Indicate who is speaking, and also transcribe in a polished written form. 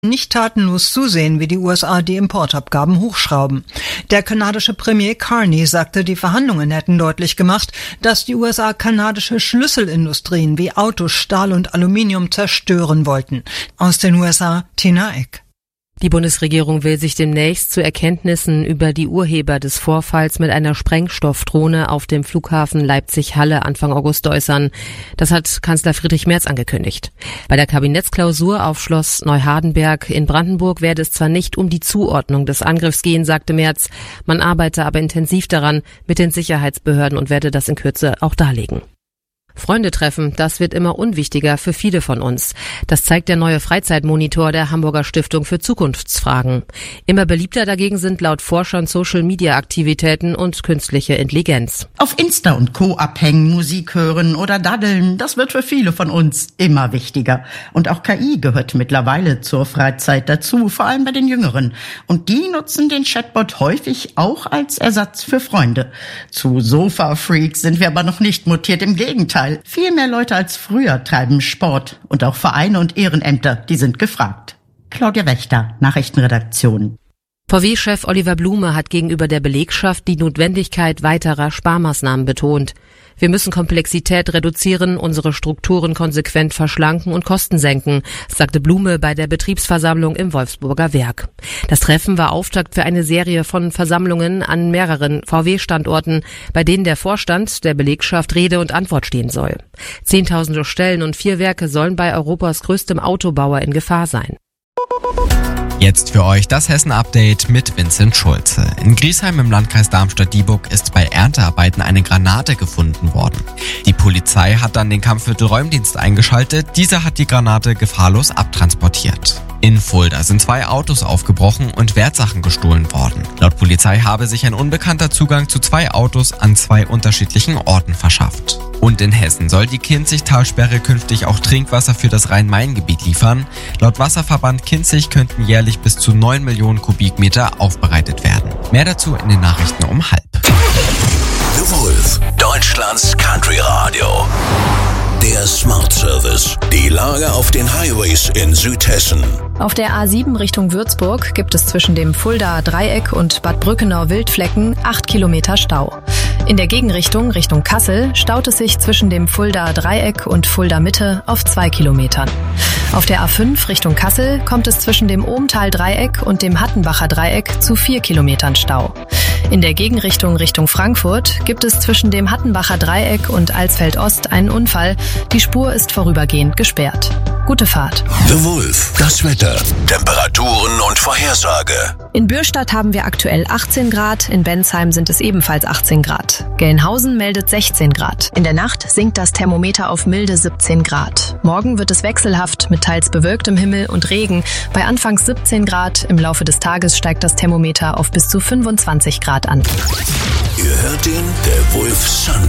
Speaker 1: nicht tatenlos zusehen, wie die USA die Importabgaben hochschrauben. Der kanadische Premier Carney sagte, die Verhandlungen hätten deutlich gemacht, dass die USA kanadische Schlüsselindustrien wie Autos, Stahl und Aluminium zerstören wollten. Aus den USA, Tina Eck.
Speaker 2: Die Bundesregierung will sich demnächst zu Erkenntnissen über die Urheber des Vorfalls mit einer Sprengstoffdrohne auf dem Flughafen Leipzig-Halle Anfang August äußern. Das hat Kanzler Friedrich Merz angekündigt. Bei der Kabinettsklausur auf Schloss Neuhardenberg in Brandenburg werde es zwar nicht um die Zuordnung des Angriffs gehen, sagte Merz, man arbeite aber intensiv daran mit den Sicherheitsbehörden und werde das in Kürze auch darlegen. Freunde treffen, das wird immer unwichtiger für viele von uns. Das zeigt der neue Freizeitmonitor der Hamburger Stiftung für Zukunftsfragen. Immer beliebter dagegen sind laut Forschern Social-Media-Aktivitäten und künstliche Intelligenz.
Speaker 3: Auf Insta und Co. abhängen, Musik hören oder daddeln, das wird für viele von uns immer wichtiger. Und auch KI gehört mittlerweile zur Freizeit dazu, vor allem bei den Jüngeren. Und die nutzen den Chatbot häufig auch als Ersatz für Freunde. Zu Sofa-Freaks sind wir aber noch nicht mutiert, im Gegenteil. Viel mehr Leute als früher treiben Sport und auch Vereine und Ehrenämter, die sind gefragt. Claudia Wächter, Nachrichtenredaktion.
Speaker 2: VW-Chef Oliver Blume hat gegenüber der Belegschaft die Notwendigkeit weiterer Sparmaßnahmen betont. Wir müssen Komplexität reduzieren, unsere Strukturen konsequent verschlanken und Kosten senken, sagte Blume bei der Betriebsversammlung im Wolfsburger Werk. Das Treffen war Auftakt für eine Serie von Versammlungen an mehreren VW-Standorten, bei denen der Vorstand der Belegschaft Rede und Antwort stehen soll. Zehntausende Stellen und 4 Werke sollen bei Europas größtem Autobauer in Gefahr sein.
Speaker 4: Jetzt für euch das Hessen-Update mit Vincent Schulze. In Griesheim im Landkreis Darmstadt-Dieburg ist bei Erntearbeiten eine Granate gefunden worden. Die Polizei hat dann den Kampfmittelräumdienst eingeschaltet. Dieser hat die Granate gefahrlos abtransportiert. In Fulda sind 2 Autos aufgebrochen und Wertsachen gestohlen worden. Laut Polizei habe sich ein Unbekannter Zugang zu 2 Autos an 2 unterschiedlichen Orten verschafft. Und in Hessen soll die Kinzig-Talsperre künftig auch Trinkwasser für das Rhein-Main-Gebiet liefern. Laut Wasserverband Kinzig könnten jährlich bis zu 9 Millionen Kubikmeter aufbereitet werden. Mehr dazu in den Nachrichten um 12:30.
Speaker 5: The Wolf, Deutschlands Country Radio. Der Smart Service. Die Lage auf den Highways in Südhessen.
Speaker 6: Auf der A7 Richtung Würzburg gibt es zwischen dem Fuldaer Dreieck und Bad Brückenau-Wildflecken 8 Kilometer Stau. In der Gegenrichtung Richtung Kassel staut es sich zwischen dem Fuldaer Dreieck und Fulda Mitte auf 2 Kilometern. Auf der A5 Richtung Kassel kommt es zwischen dem Ohmtal-Dreieck und dem Hattenbacher Dreieck zu 4 Kilometern Stau. In der Gegenrichtung Richtung Frankfurt gibt es zwischen dem Hattenbacher Dreieck und Alsfeld-Ost einen Unfall. Die Spur ist vorübergehend gesperrt. Gute Fahrt.
Speaker 5: The Wolf, das Wetter, Temperaturen und Vorhersage.
Speaker 6: In Bürstadt haben wir aktuell 18 Grad, in Bensheim sind es ebenfalls 18 Grad. Gelnhausen meldet 16 Grad. In der Nacht sinkt das Thermometer auf milde 17 Grad. Morgen wird es wechselhaft mit teils bewölktem Himmel und Regen. Bei anfangs 17 Grad, im Laufe des Tages steigt das Thermometer auf bis zu 25 Grad an.
Speaker 5: Ihr hört den The Wolf Sun